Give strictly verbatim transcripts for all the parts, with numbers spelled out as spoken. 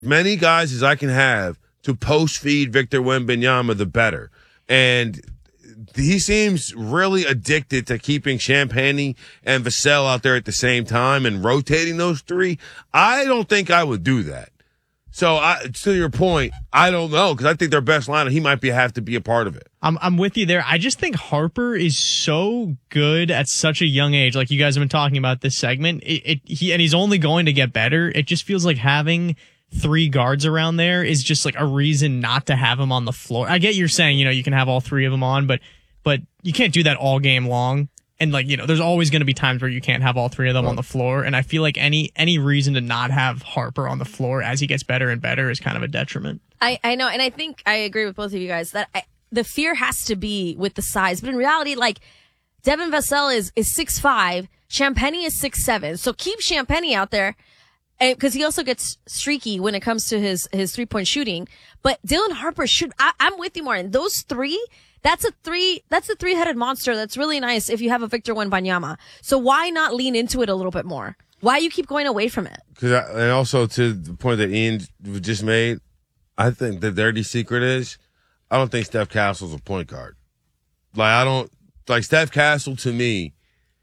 many guys as I can have to post feed Victor Wembanyama, the better. And he seems really addicted to keeping Champagnie and Vassell out there at the same time and rotating those three. I don't think I would do that. So I, to your point, I don't know, because I think their best lineup, he might be have to be a part of it. I'm I'm with you there. I just think Harper is so good at such a young age, like you guys have been talking about this segment. It, it he and he's only going to get better. It just feels like having three guards around there is just like a reason not to have him on the floor. I get you're saying, you know, you can have all three of them on, but but you can't do that all game long. And, like, you know, there's always going to be times where you can't have all three of them on the floor. And I feel like any any reason to not have Harper on the floor as he gets better and better is kind of a detriment. I, I know. And I think I agree with both of you guys that I, the fear has to be with the size. But in reality, like, Devin Vassell is, is six five. Champagnie is six seven. So keep Champagnie out there. Because he also gets streaky when it comes to his, his three-point shooting. But Dylan Harper should... I, I'm with you, Martin. Those three... That's a three, that's a three-headed monster. That's really nice if you have a Victor Wembanyama. So why not lean into it a little bit more? Why you keep going away from it? Cause I, and also to the point that Ian just made, I think the dirty secret is, I don't think Steph Castle's a point guard. Like, I don't, like Steph Castle to me,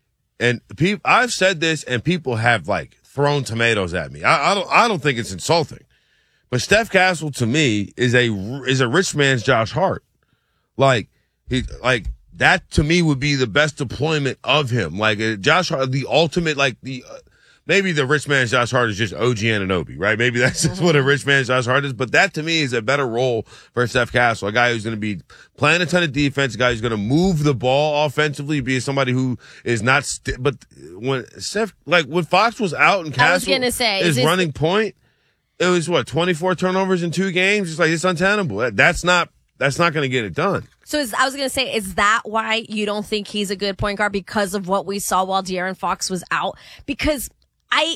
and people, I've said this and people have like thrown tomatoes at me. I, I don't, I don't think it's insulting, but Steph Castle to me is a, is a rich man's Josh Hart. Like, he, like, that to me would be the best deployment of him. Like, uh, Josh Hart, the ultimate, like, the, uh, maybe the rich man's Josh Hart is just O G Anunoby, right? Maybe that's just what a rich man's Josh Hart is. But that to me is a better role for Steph Castle, a guy who's going to be playing a ton of defense, a guy who's going to move the ball offensively, be somebody who is not, st- but when Steph, like, when Fox was out and Castle I was gonna say, is is running point, it was what, twenty-four turnovers in two games? It's like, it's untenable. That, that's not, That's not going to get it done. So is, I was going to say, is that why you don't think he's a good point guard because of what we saw while De'Aaron Fox was out? Because I,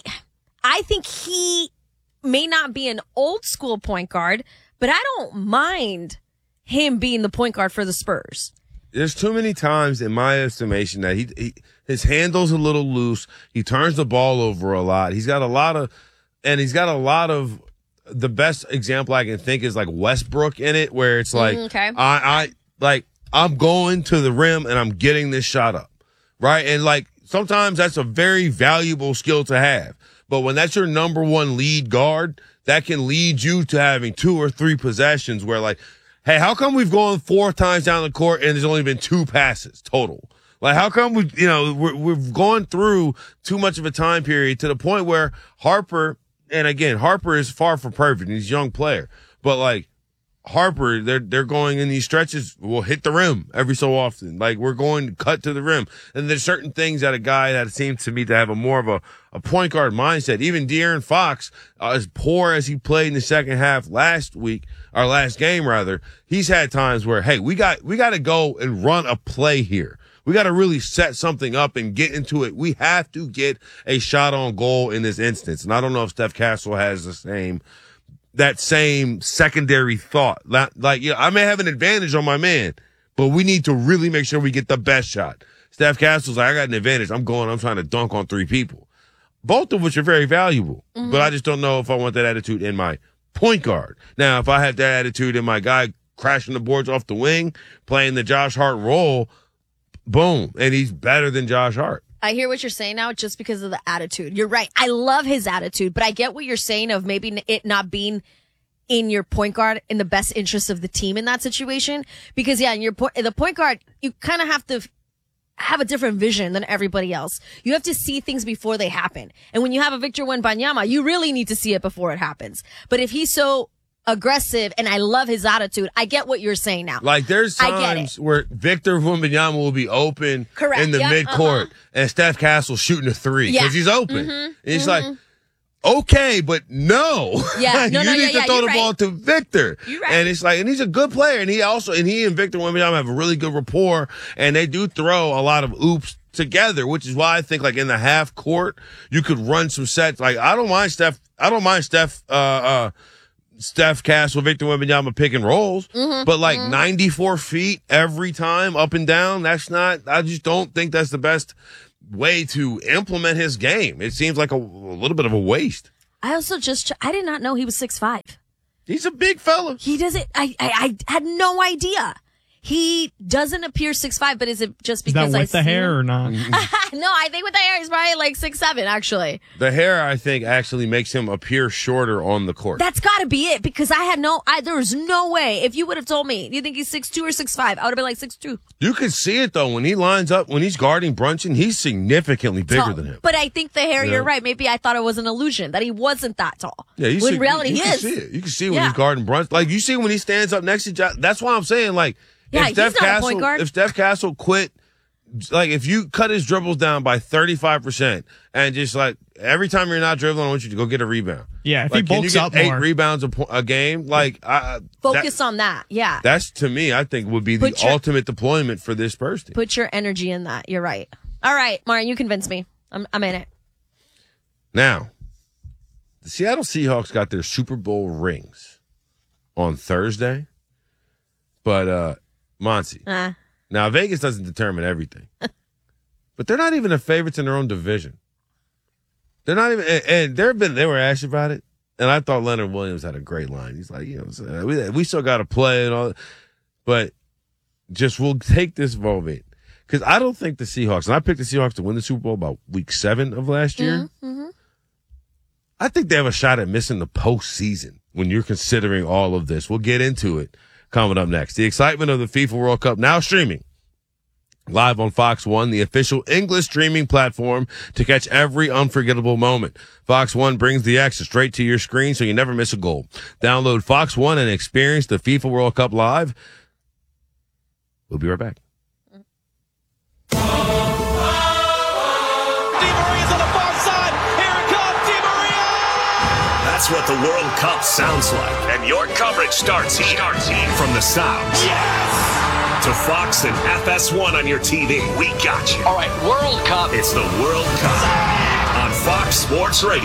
I think he may not be an old school point guard, but I don't mind him being the point guard for the Spurs. There's too many times, in my estimation, that he, he his handle's a little loose. He turns the ball over a lot. He's got a lot of, and he's got a lot of. The best example I can think is like Westbrook in it, where it's like, mm, okay. I, I, like, I'm going to the rim and I'm getting this shot up, right? And like, sometimes that's a very valuable skill to have. But when that's your number one lead guard, that can lead you to having two or three possessions where like, hey, how come we've gone four times down the court and there's only been two passes total? Like, how come we, you know, we're, we've gone through too much of a time period to the point where Harper, and again, Harper is far from perfect. He's a young player. But, like, Harper, they're they're going in these stretches, will hit the rim every so often. Like, we're going to cut to the rim. And there's certain things that a guy that seems to me to have a more of a, a point guard mindset. Even De'Aaron Fox, uh, as poor as he played in the second half last week, or last game, rather, he's had times where, hey, we got we got to go and run a play here. We got to really set something up and get into it. We have to get a shot on goal in this instance. And I don't know if Steph Castle has the same, that same secondary thought. Like, yeah, I may have an advantage on my man, but we need to really make sure we get the best shot. Steph Castle's like, I got an advantage. I'm going, I'm trying to dunk on three people. Both of which are very valuable, mm-hmm. but I just don't know if I want that attitude in my point guard. Now, if I have that attitude in my guy crashing the boards off the wing, playing the Josh Hart role, boom, and he's better than Josh Hart. I hear what you're saying now just because of the attitude. You're right. I love his attitude, but I get what you're saying of maybe it not being in your point guard in the best interest of the team in that situation. Because, yeah, in your point, the point guard, you kind of have to have a different vision than everybody else. You have to see things before they happen. And when you have a Victor Wembanyama, you really need to see it before it happens. But if he's so aggressive, and I love his attitude. I get what you're saying now. Like, there's times where Victor Wembanyama will be open Correct. in the yep. midcourt, uh-huh. and Steph Castle shooting a three because yeah. he's open. Mm-hmm. And he's mm-hmm. like, okay, but no. Yeah, like, no, you no, need yeah, to yeah, throw the right. ball to Victor. You're right. And it's like, and he's a good player, and he also, and he and Victor Wembanyama have a really good rapport, and they do throw a lot of oops together, which is why I think like in the half court, you could run some sets. Like, I don't mind Steph, I don't mind Steph, uh, uh, Steph Castle, Victor Wembanyama pick and rolls, mm-hmm, but like mm-hmm. ninety-four feet every time up and down, that's not, I just don't think that's the best way to implement his game. It seems like a, a little bit of a waste. I also just, I did not know he was six five. He's a big fella. He doesn't, I, I, I had no idea. He doesn't appear six five, but is it just because Is that I with the hair him? or not? No, I think with the hair, he's probably like six seven, actually. The hair, I think, actually makes him appear shorter on the court. That's got to be it, because I had no, I, there was no way. If you would have told me, do you think he's six two or six five? I would have been like six two. You can see it, though. When he lines up, when he's guarding Brunson, he's significantly bigger Tall. than him. But I think the hair, Yeah. you're right. Maybe I thought it was an illusion, that he wasn't that tall. Yeah, you when see, in reality, you, you he can is. see it. You can see when Yeah. he's guarding Brunson. Like, you see when he stands up next to Josh. That's why I'm saying, like, Yeah, if Steph he's not a Castle, point guard. if Steph Castle quit, like, if you cut his dribbles down by thirty-five percent and just, like, every time you're not dribbling, I want you to go get a rebound. Yeah, if like, he can you bulks get up eight more. rebounds a, po- a game? Like, I, Focus that, on that. Yeah. That's, to me, I think, would be the Put your- ultimate deployment for this person. Put your energy in that. You're right. All right, Martin, you convinced me. I'm, I'm in it. Now, the Seattle Seahawks got their Super Bowl rings on Thursday, but uh, Monty. Uh, Now, Vegas doesn't determine everything, but they're not even the favorites in their own division. They're not even, and, and there have been, they were asked about it, and I thought Leonard Williams had a great line. He's like, you know, we, we still got to play and all, but just we'll take this moment. Because I don't think the Seahawks, and I picked the Seahawks to win the Super Bowl about week seven of last year. mm-hmm. I think they have a shot at missing the postseason when you're considering all of this. We'll get into it coming up next. The excitement of the FIFA World Cup now streaming live on Fox One, the official English streaming platform to catch every unforgettable moment. Fox One brings the action straight to your screen so you never miss a goal. Download Fox One and experience the FIFA World Cup live. We'll be right back. That's what the World Cup sounds like. And your coverage starts here. Starts here. From the sounds. Yes! To Fox and F S one on your T V. We got you. All right, World Cup. It's the World Cup on Fox Sports Radio.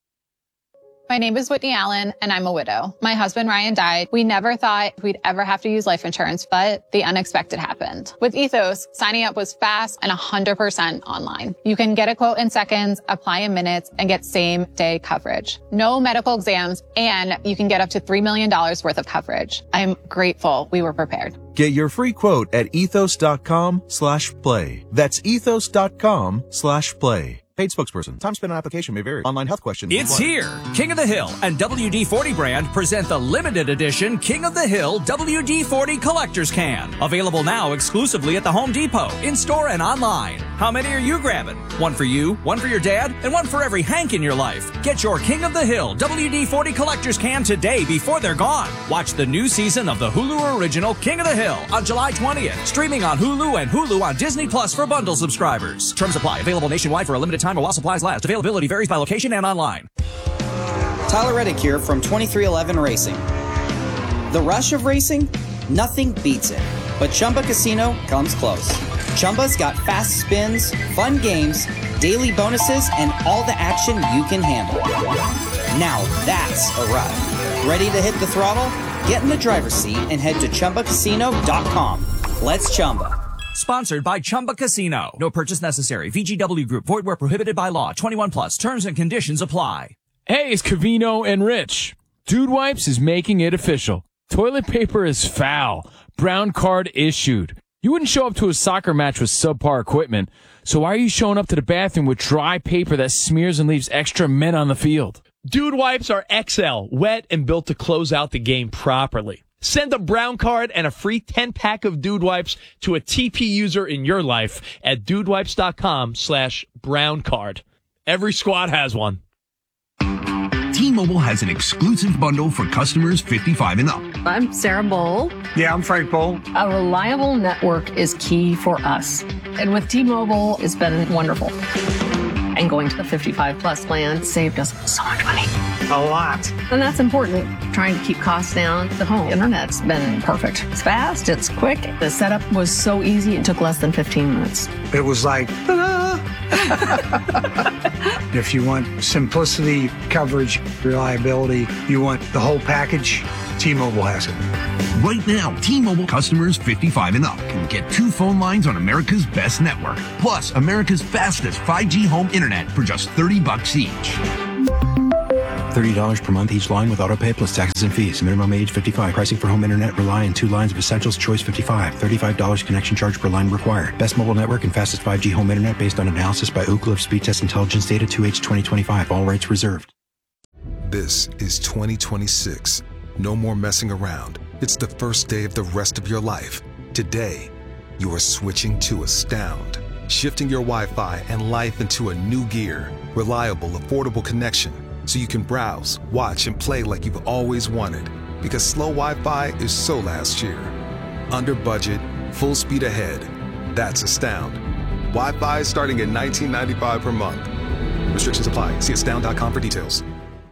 My name is Whitney Allen, and I'm a widow. My husband, Ryan, died. We never thought we'd ever have to use life insurance, but the unexpected happened. With Ethos, signing up was fast and one hundred percent online. You can get a quote in seconds, apply in minutes, and get same-day coverage. No medical exams, and you can get up to three million dollars worth of coverage. I'm grateful we were prepared. Get your free quote at ethos.com slash play. That's ethos.com slash play. Paid spokesperson. Time spent on application may vary. Online health questions. It's here. King of the Hill and W D forty brand present the limited edition King of the Hill W D forty Collector's Can. Available now exclusively at the Home Depot, in-store and online. How many are you grabbing? One for you, one for your dad, and one for every Hank in your life. Get your King of the Hill W D forty Collector's Can today before they're gone. Watch the new season of the Hulu original King of the Hill on July twentieth. Streaming on Hulu and Hulu on Disney Plus for bundle subscribers. Terms apply. Available nationwide for a limited time or while supplies last. Availability varies by location and online. Tyler Reddick here from twenty-three eleven Racing. The rush of racing? Nothing beats it. But Chumba Casino comes close. Chumba's got fast spins, fun games, daily bonuses, and all the action you can handle. Now that's a ride. Ready to hit the throttle? Get in the driver's seat and head to Chumba Casino dot com. Let's Chumba. Sponsored by Chumba Casino. No purchase necessary. V G W Group. Void where prohibited by law. twenty-one plus. Terms and conditions apply. Hey, it's Covino and Rich. Dude Wipes is making it official. Toilet paper is foul. Brown card issued. You wouldn't show up to a soccer match with subpar equipment, so why are you showing up to the bathroom with dry paper that smears and leaves extra men on the field? Dude Wipes are X L, wet and built to close out the game properly. Send a brown card and a free ten-pack of Dude Wipes to a T P user in your life at dudewipes.com slash brown card. Every squad has one. T-Mobile has an exclusive bundle for customers fifty-five and up. I'm Sarah Bowl. Yeah, I'm Frank Bowl. A reliable network is key for us. And with T-Mobile, it's been wonderful. And going to the fifty-five plus plan saved us so much money. A lot. And that's important. Trying to keep costs down. The home internet's been perfect. It's fast, it's quick. The setup was so easy, it took less than fifteen minutes. It was like, ta-da! If you want simplicity, coverage, reliability, you want the whole package, T-Mobile has it. Right now, T-Mobile customers fifty-five and up can get two phone lines on America's best network, plus America's fastest five G home internet for just thirty bucks each. thirty dollars per month each line with autopay plus taxes and fees. Minimum age fifty-five. Pricing for home internet rely on two lines of Essentials Choice fifty-five. thirty-five dollars connection charge per line required. Best mobile network and fastest five G home internet based on analysis by Ookla of Speed Test Intelligence data two H twenty twenty-five. All rights reserved. This is twenty twenty-six. No more messing around. It's the first day of the rest of your life. Today, you are switching to Astound. Shifting your Wi-Fi and life into a new gear. Reliable, affordable connection. So you can browse, watch, and play like you've always wanted. Because slow Wi-Fi is so last year. Under budget, full speed ahead. That's Astound. Wi-Fi starting at nineteen ninety-five per month. Restrictions apply. See astound dot com for details.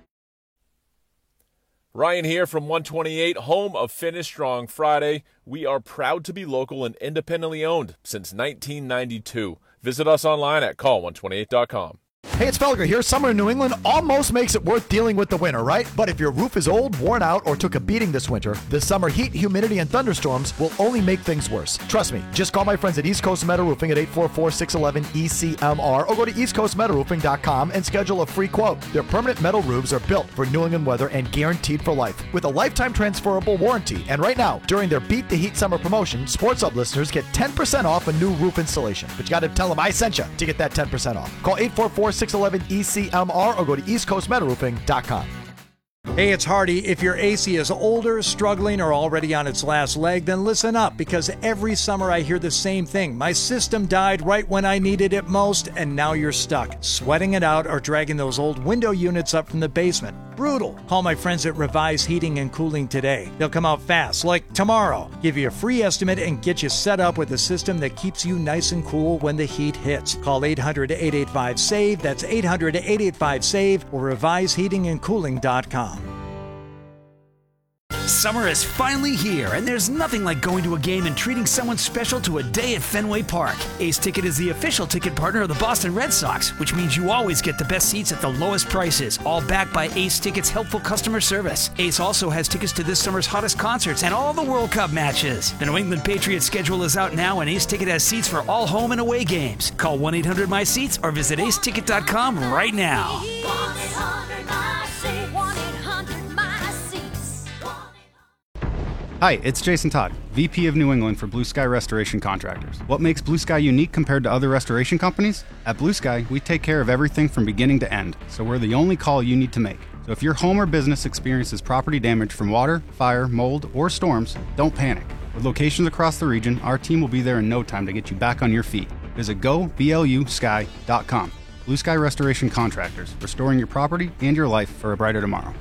Ryan here from one twenty-eight, home of Finish Strong Friday. We are proud to be local and independently owned since nineteen ninety-two. Visit us online at call one twenty-eight dot com. Hey, it's Felger here. Summer in New England almost makes it worth dealing with the winter, right? But if your roof is old, worn out, or took a beating this winter, the summer heat, humidity, and thunderstorms will only make things worse. Trust me. Just call my friends at East Coast Metal Roofing at eight four four, six one one, E C M R or go to east coast metal roofing dot com and schedule a free quote. Their permanent metal roofs are built for New England weather and guaranteed for life with a lifetime transferable warranty. And right now, during their Beat the Heat Summer promotion, Sports Hub listeners get ten percent off a new roof installation. But you got to tell them I sent you to get that ten percent off. Call eight four four, six one one, E C M R or go to east coast metal roofing dot com. Hey, it's Hardy. If your A C is older, struggling, or already on its last leg, then listen up, because every summer I hear the same thing. My system died right when I needed it most, and now you're stuck, sweating it out or dragging those old window units up from the basement. Brutal. Call my friends at Revise Heating and Cooling today. They'll come out fast, like tomorrow. Give you a free estimate and get you set up with a system that keeps you nice and cool when the heat hits. Call eight hundred, eight eight five, S A V E. That's eight hundred, eight eight five, S A V E or revise heating and cooling dot com. Summer is finally here, and there's nothing like going to a game and treating someone special to a day at Fenway Park. Ace Ticket is the official ticket partner of the Boston Red Sox, which means you always get the best seats at the lowest prices, all backed by Ace Ticket's helpful customer service. Ace also has tickets to this summer's hottest concerts and all the World Cup matches. The New England Patriots schedule is out now, and Ace Ticket has seats for all home and away games. Call one eight hundred my seats or visit ace ticket dot com right now. Hi, it's Jason Todd, V P of New England for Blue Sky Restoration Contractors. What makes Blue Sky unique compared to other restoration companies? At Blue Sky, we take care of everything from beginning to end, so we're the only call you need to make. So if your home or business experiences property damage from water, fire, mold, or storms, don't panic. With locations across the region, our team will be there in no time to get you back on your feet. Visit go blu sky dot com. Blue Sky Restoration Contractors, restoring your property and your life for a brighter tomorrow.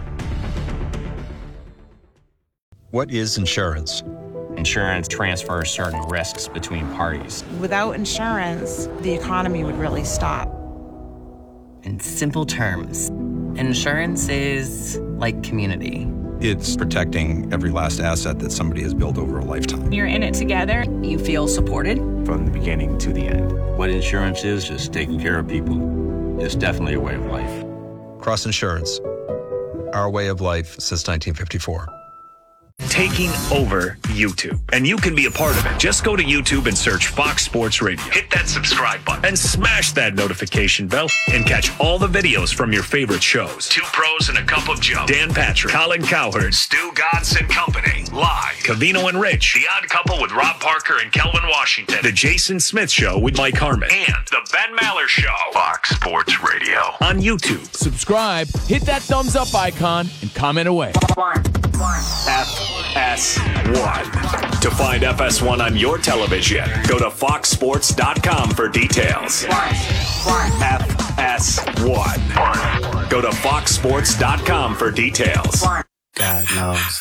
What is insurance? Insurance transfers certain risks between parties. Without insurance, the economy would really stop. In simple terms, insurance is like community. It's protecting every last asset that somebody has built over a lifetime. You're in it together. You feel supported. From the beginning to the end. What insurance is, just taking care of people. It's definitely a way of life. Cross Insurance. Our way of life since nineteen fifty-four. Taking over YouTube. And you can be a part of it. Just go to YouTube and search Fox Sports Radio. Hit that subscribe button and smash that notification bell and catch all the videos from your favorite shows. Two Pros and a Cup of Joe. Dan Patrick, Colin Cowherd, Stu Godson Company. Live. Cavino and Rich. The Odd Couple with Rob Parker and Kelvin Washington. The Jason Smith Show with Mike Harmon. And The Ben Maller Show. Fox Sports Radio. On YouTube. Subscribe, hit that thumbs up icon, and comment away. F S one. To find F S one on your television, go to fox sports dot com for details. F S one. Go to fox sports dot com for details. God knows.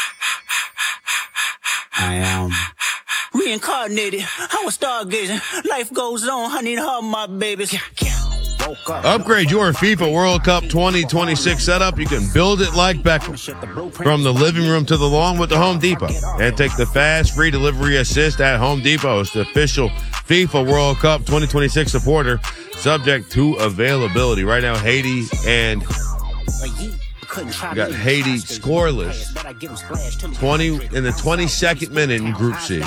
I am reincarnated. I was stargazing. Life goes on. I need to hug my babies. Upgrade your FIFA World Cup twenty twenty-six setup. You can build it like Beckham. From the living room to the lawn with the Home Depot. And take the fast free delivery assist at Home Depot. It's the official FIFA World Cup twenty twenty-six supporter, subject to availability. Right now, Haiti and we got Haiti scoreless. twenty in the twenty-second minute in Group C.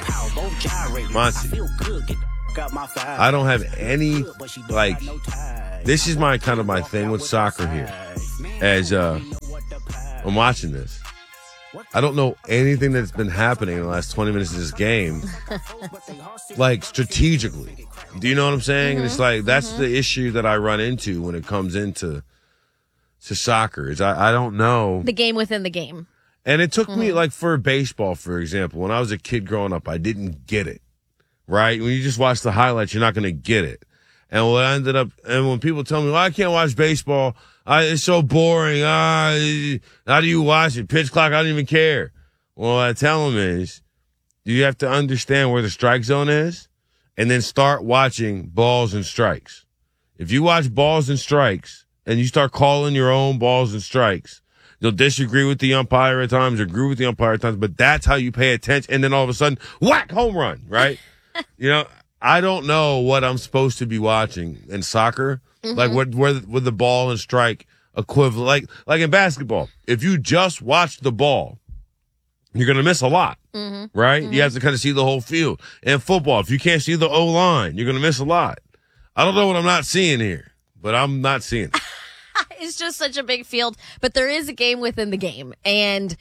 Monty, I don't have any, like, this is my kind of my thing with soccer here. As uh, I'm watching this, I don't know anything that's been happening in the last twenty minutes of this game, like strategically. Do you know what I'm saying? Mm-hmm. And it's like that's mm-hmm. the issue that I run into when it comes into to soccer. Is I, I don't know the game within the game. And it took mm-hmm. me, like, for baseball, for example, when I was a kid growing up, I didn't get it, right? When you just watch the highlights, you're not going to get it. And what I ended up, and when people tell me, well, I can't watch baseball, I, it's so boring. Ah, how do you watch it? Pitch clock, I don't even care. Well, what I tell them is, you have to understand where the strike zone is, and then start watching balls and strikes. If you watch balls and strikes, and you start calling your own balls and strikes, you'll disagree with the umpire at times, agree with the umpire at times, but that's how you pay attention. And then all of a sudden, whack, home run, right? You know, I don't know what I'm supposed to be watching in soccer, mm-hmm. like what where with the ball and strike equivalent, like like in basketball. If you just watch the ball, you're gonna miss a lot, mm-hmm. right? Mm-hmm. You have to kind of see the whole field. In football, if you can't see the O line, you're gonna miss a lot. I don't know what I'm not seeing here, but I'm not seeing it. It's just such a big field, but there is a game within the game. And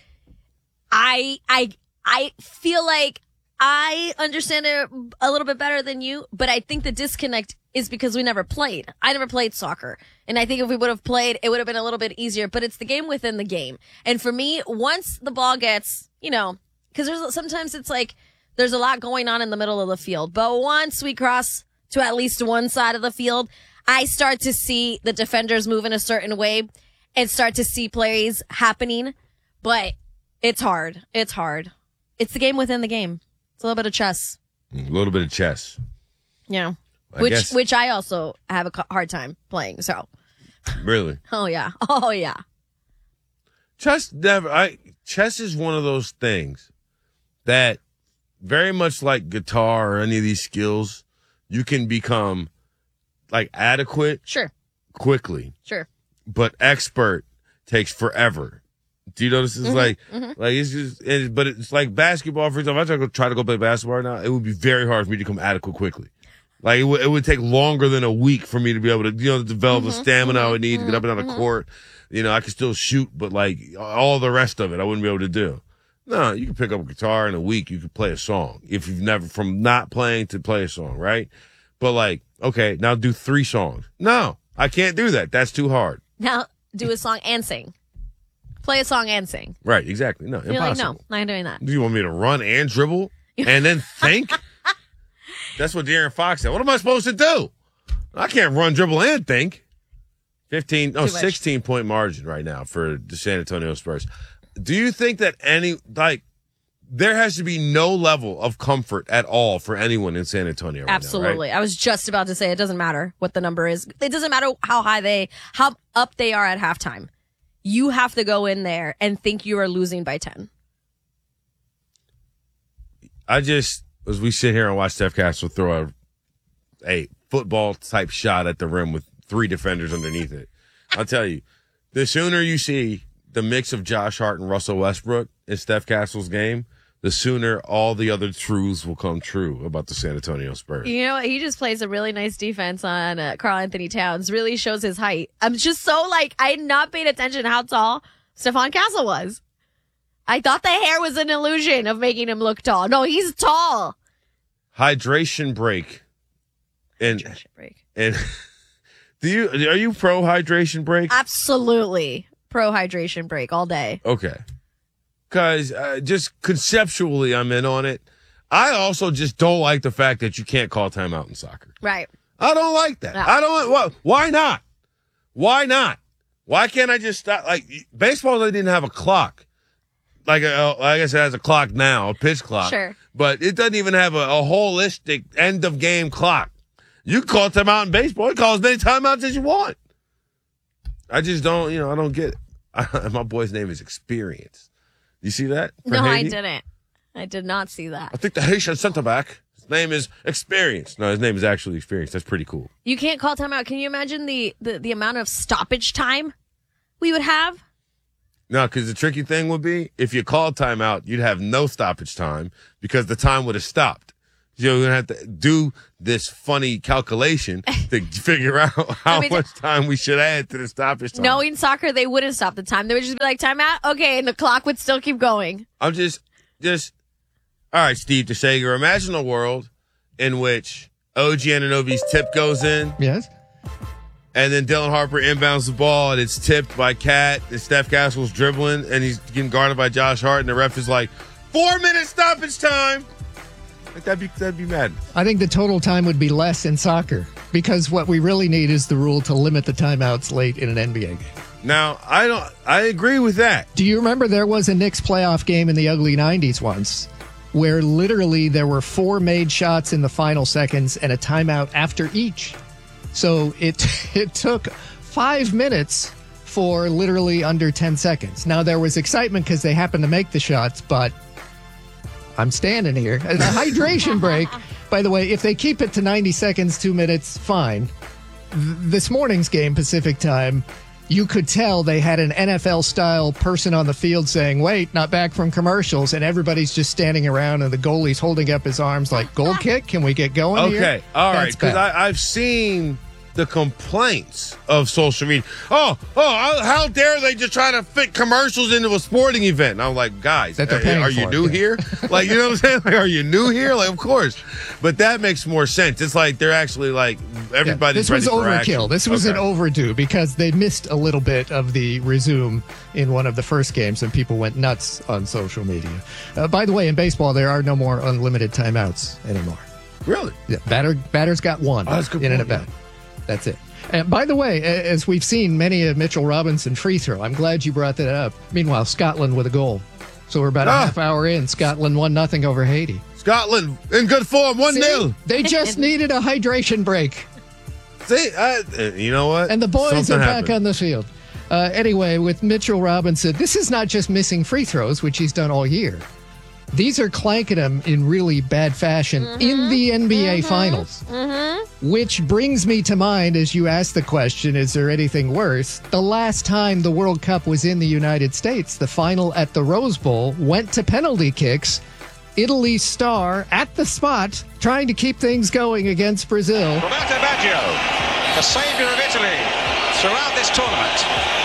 I, I, I feel like I understand it a little bit better than you, but I think the disconnect is because we never played. I never played soccer. And I think if we would have played, it would have been a little bit easier, but it's the game within the game. And for me, once the ball gets, you know, cause there's sometimes it's like there's a lot going on in the middle of the field, but once we cross to at least one side of the field, I start to see the defenders move in a certain way and start to see plays happening, but it's hard. It's hard. It's the game within the game. It's a little bit of chess. A little bit of chess. Yeah. I which, guess. which I also have a hard time playing. So. Really? Oh yeah. Oh yeah. Chess never, I, chess is one of those things that very much like guitar or any of these skills, you can become like adequate sure quickly sure but expert takes forever. Do you notice? It's mm-hmm, like mm-hmm. like it's just it, but it's like basketball, for example. If I try to, go, try to go play basketball right now, it would be very hard for me to become adequate quickly. Like it, w- it would take longer than a week for me to be able to, you know, develop mm-hmm, the stamina mm-hmm, I would need mm-hmm, to get up and down the mm-hmm. court. You know, I can still shoot, but like all the rest of it I wouldn't be able to do. No, you can pick up a guitar in a week, you can play a song if you've never, from not playing to play a song, right? But like, okay, now do three songs. No, I can't do that. That's too hard. Now do a song and sing. Play a song and sing. Right, exactly. No, You're impossible. like, no, not doing that. Do you want me to run and dribble and then think? That's what De'Aaron Fox said. What am I supposed to do? I can't run, dribble, and think. fifteen, oh, sixteen point margin right now for the San Antonio Spurs. Do you think that any, like, there has to be no level of comfort at all for anyone in San Antonio right Absolutely. now, right? I was just about to say it doesn't matter what the number is. It doesn't matter how high they, how up they are at halftime. You have to go in there and think you are losing by ten. I just, as we sit here and watch Steph Castle throw a, a football type shot at the rim with three defenders underneath it, I'll tell you, the sooner you see the mix of Josh Hart and Russell Westbrook in Steph Castle's game, the sooner all the other truths will come true about the San Antonio Spurs. You know what? He just plays a really nice defense on uh, Karl Anthony Towns. Really shows his height. I'm just so like, I had not paid attention how tall Stephon Castle was. I thought the hair was an illusion of making him look tall. No, he's tall. Hydration break. And, hydration break. And do you, are you pro hydration break? Absolutely. Pro hydration break all day. Okay. Because uh, just conceptually, I'm in on it. I also just don't like the fact that you can't call timeout in soccer. Right. I don't like that. No. I don't. Well, why not? Why not? Why can't I just stop? Like baseball, they didn't have a clock. Like a, I guess it has a clock now, a pitch clock. Sure. But it doesn't even have a, a holistic end of game clock. You can call timeout in baseball. You call as many timeouts as you want. I just don't. You know, I don't get it. My boy's name is Experience. You see that? No, Haiti? I didn't. I did not see that. I think the Haitian center back, his name is Experience. No, his name is actually Experience. That's pretty cool. You can't call timeout. Can you imagine the, the, the amount of stoppage time we would have? No, because the tricky thing would be if you called timeout, you'd have no stoppage time because the time would have stopped. You're going to have to do this funny calculation to figure out how I mean, much time we should add to the stoppage time. Knowing soccer, they wouldn't stop the time. They would just be like, timeout? Okay, and the clock would still keep going. I'm just, just, all right, Steve DeShager, imagine a world in which O G Anunoby's tip goes in. Yes. And then Dylan Harper inbounds the ball, and it's tipped by Cat, and Steph Castle's dribbling, and he's getting guarded by Josh Hart, and the ref is like, four minutes stoppage time. Like that'd be that'd be mad. I think the total time would be less in soccer because what we really need is the rule to limit the timeouts late in an N B A game. Now, I don't. I agree with that. Do you remember there was a Knicks playoff game in the ugly nineties once where literally there were four made shots in the final seconds and a timeout after each? So it it took five minutes for literally under ten seconds. Now, there was excitement because they happened to make the shots, but I'm standing here. The hydration break, by the way, if they keep it to ninety seconds, two minutes, fine. This morning's game, Pacific time, you could tell they had an N F L-style person on the field saying, wait, not back from commercials, and everybody's just standing around, and the goalie's holding up his arms like, goal kick? Can we get going okay, here? Okay, all right, That's because bad. I've seen the complaints of social media. Oh, oh, how dare they just try to fit commercials into a sporting event? And I'm like, guys, That they're are, paying are you for, new yeah. here? Like, you know what I'm saying? Like, are you new here? Like, of course. But that makes more sense. It's like they're actually like, everybody's This was ready for overkill. action. This was Okay. an overdue because they missed a little bit of the resume in one of the first games, and people went nuts on social media. Uh, by the way, in baseball, there are no more unlimited timeouts anymore. Really? Yeah, batter batter's got one Oh, that's a good in and point, at bat. That's it. And by the way, a- as we've seen many of Mitchell Robinson free throw, I'm glad you brought that up. Meanwhile, Scotland with a goal. So we're about a Ah. half hour in. Scotland one nothing over Haiti. Scotland in good form, one nil. They just needed a hydration break. See, I, uh, you know what? And the boys Something are back happened. on the field. Uh, anyway, with Mitchell Robinson, this is not just missing free throws, which he's done all year. These are clanking him in really bad fashion in the N B A Finals. Mm-hmm. Which brings me to mind, as you asked the question, is there anything worse? The last time the World Cup was in the United States, the final at the Rose Bowl went to penalty kicks. Italy's star at the spot, trying to keep things going against Brazil. Roberto Baggio, the saviour of Italy throughout this tournament.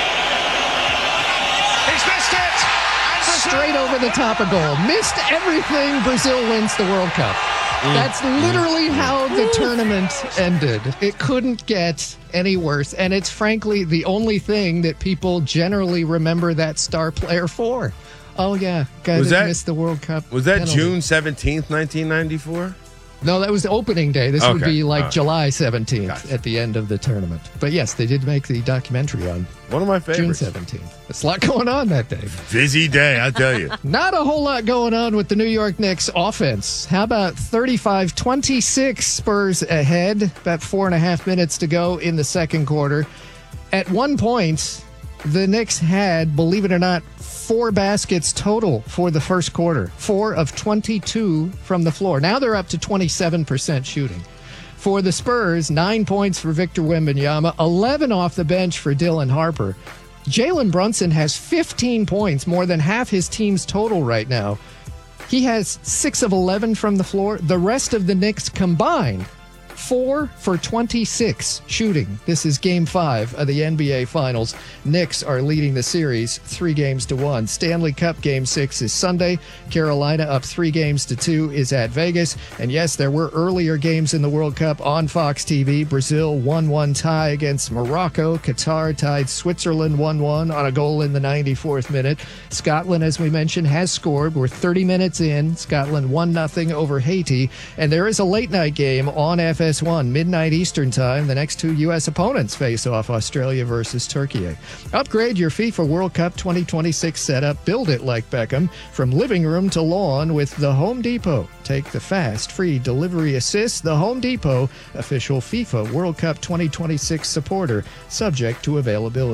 He's missed it! And Brazil- Straight over the top of goal. Missed everything. Brazil wins the World Cup. That's literally how the tournament ended. It couldn't get any worse. And it's frankly the only thing that people generally remember that star player for. Oh, yeah. Guy Was that, that- missed the World Cup. Was that penalty. June seventeenth, nineteen ninety-four? No, that was the opening day. This would Okay. be like All right. July seventeenth Gotcha. at the end of the tournament. But yes, they did make the documentary on One of my June favorites. seventeenth. There's a lot going on that day. Busy day, I tell you. Not a whole lot going on with the New York Knicks offense. How about thirty-five twenty-six Spurs ahead? About four and a half minutes to go in the second quarter. At one point, the Knicks had, believe it or not, four baskets total for the first quarter. Four of twenty-two from the floor. Now they're up to twenty-seven percent shooting. For the Spurs, nine points for Victor Wembanyama, eleven off the bench for Dylan Harper. Jalen Brunson has fifteen points, more than half his team's total right now. He has six of eleven from the floor. The rest of the Knicks combined, four for twenty-six shooting. This is game five of the N B A Finals. Knicks are leading the series three games to one. Stanley Cup game six is Sunday. Carolina up three games to two is at Vegas. And yes, there were earlier games in the World Cup on Fox T V. Brazil one one tie against Morocco. Qatar tied Switzerland one one on a goal in the ninety-fourth minute. Scotland, as we mentioned, has scored. We're thirty minutes in. Scotland one nothing over Haiti. And there is a late night game on F S one, midnight Eastern time. The next two U S opponents face off, Australia versus Turkey. Upgrade your FIFA World Cup twenty twenty-six setup. Build it like Beckham. From living room to lawn with the Home Depot. Take the fast, free delivery assist. The Home Depot, official FIFA World Cup twenty twenty-six supporter, subject to availability.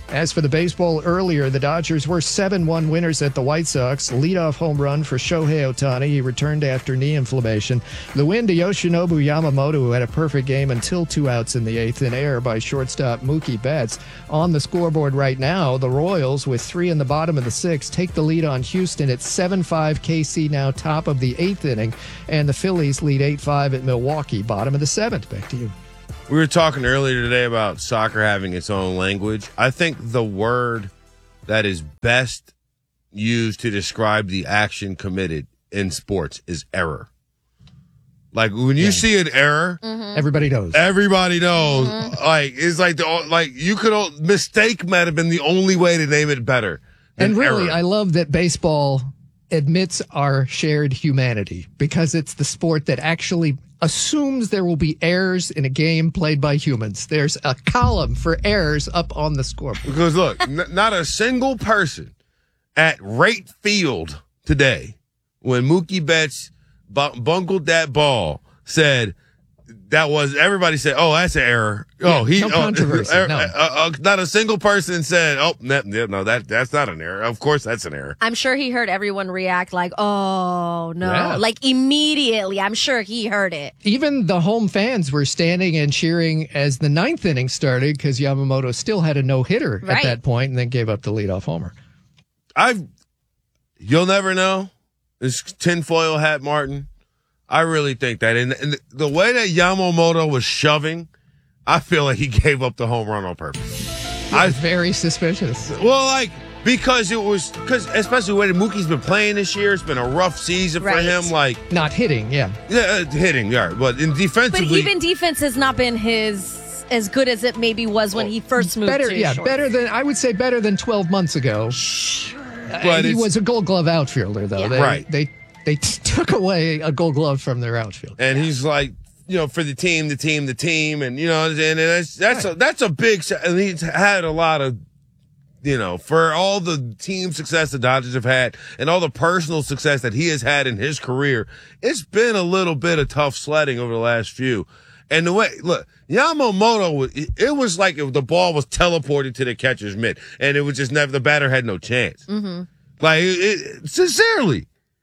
As for the baseball earlier, the Dodgers were seven one winners at the White Sox. Leadoff home run for Shohei Ohtani. He returned after knee inflammation. The win to Yoshinobu Yamamoto, who had a perfect game until two outs in the eighth in error by shortstop Mookie Betts. On the scoreboard right now, the Royals, with three in the bottom of the sixth, take the lead on Houston at seven five. K C now top of the eighth inning. And the Phillies lead eight five at Milwaukee, bottom of the seventh. Back to you. We were talking earlier today about soccer having its own language. I think the word that is best used to describe the action committed in sports is error. Like when you yeah. see an error, mm-hmm. everybody knows. Everybody knows. Mm-hmm. Like it's like the like you could mistake might have been the only way to name it better. And really, error. I love that baseball admits our shared humanity because it's the sport that actually assumes there will be errors in a game played by humans. There's a column for errors up on the scoreboard. Because look, n- not a single person at Rate Field today, when Mookie Betts bu- bungled that ball, said that was, everybody said, oh, that's an error. Yeah, oh, he, no controversy. Oh, uh, no. Uh, uh, not a single person said, oh, no, no, that that's not an error. Of course, that's an error. I'm sure he heard everyone react like, oh, no. Yeah. Like immediately. I'm sure he heard it. Even the home fans were standing and cheering as the ninth inning started because Yamamoto still had a no-hitter right. at that point and then gave up the leadoff homer. I've, you'll never know. It's tinfoil hat Martin. I really think that. And, and the way that Yamamoto was shoving, I feel like he gave up the home run on purpose. I was very suspicious. Well, like, because it was, because especially the way Mookie's been playing this year, it's been a rough season right. for him. Like, not hitting, yeah. Yeah, uh, hitting, yeah. But in defensively. But even defense has not been his as good as it maybe was when he first moved better, to Yeah, shorts. better than, I would say better than twelve months ago. But he was a Gold Glove outfielder, though. Yeah. They, right. They they t- took away a Gold Glove from their outfield. And he's like, you know, for the team, the team, the team, and you know, and that's that's right. a, that's a big. And he's had a lot of, you know, for all the team success the Dodgers have had, and all the personal success that he has had in his career. It's been a little bit of tough sledding over the last few. And the way, look, Yamamoto, it was like if the ball was teleported to the catcher's mitt, and it was just never, the batter had no chance. Mm-hmm. Like, it, it, sincerely.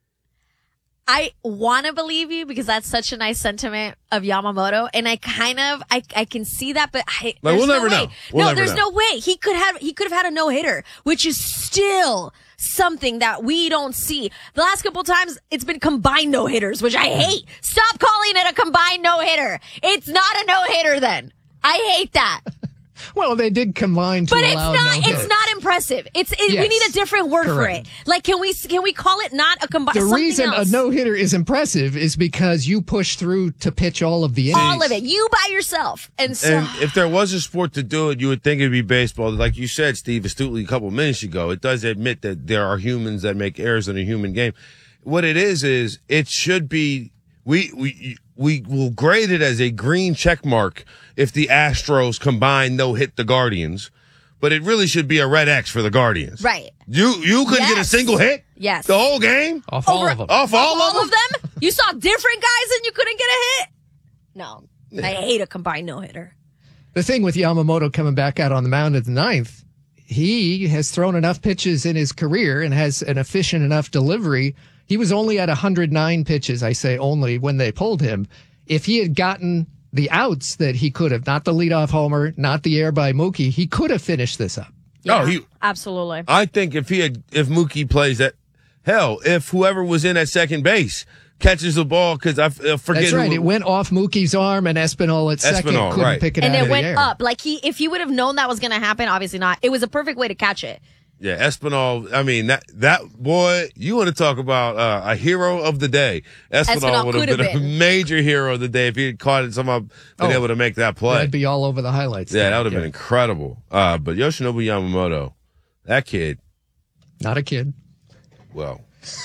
I want to believe you because that's such a nice sentiment of Yamamoto, and I kind of, I, I can see that, but I, like, there's we'll no never way. know. We'll no, never there's know. no way he could have, he could have had a no hitter, which is still something that we don't see. The last couple times, it's been combined no hitters, which I hate. Stop calling it a combined no hitter. It's not a no hitter. Then I hate that. Well, they did combine to but it's allow not. no It's hit. not impressive. It's. It, Yes. We need a different word Correct. for it. Like, can we? Can we call it not a combined? The reason else? a no hitter is impressive is because you push through to pitch all of the innings. all of it, you by yourself, and so. And if there was a sport to do it, you would think it'd be baseball. Like you said, Steve, astutely a couple minutes ago, it does admit that there are humans that make errors in a human game. What it is, is it should be, we, we, we will grade it as a green check mark if the Astros combined no hit the Guardians, but it really should be a red X for the Guardians. Right. You, you couldn't Yes. get a single hit? Yes. The whole game? Off all Over- of them. Off all, all of them? of them? You saw different guys and you couldn't get a hit? No. I hate a combined no-hitter. The thing with Yamamoto coming back out on the mound at the ninth, he has thrown enough pitches in his career and has an efficient enough delivery. He was only at one hundred nine pitches, I say only, when they pulled him. If he had gotten the outs that he could have, not the leadoff homer, not the air by Mookie, he could have finished this up. Yeah, Oh, he, absolutely. I think if he had, if Mookie plays that, hell, if whoever was in at second base catches the ball, because I uh, forget. That's right. Who, It went off Mookie's arm, and Espinal at second Espinal, couldn't right. pick it And out it of went the air. up. Like, he, if he would have known that was going to happen, obviously not. It was a perfect way to catch it. Yeah, Espinal. I mean, that that boy. You want to talk about uh, a hero of the day? Espinal, Espinal would have could been, have a been. major hero of the day if he had caught it. Somehow been Oh, able to make that play. That'd be all over the highlights. yeah, there. that would have Yeah. been incredible. Uh, but Yoshinobu Yamamoto, that kid. Not a kid. Well,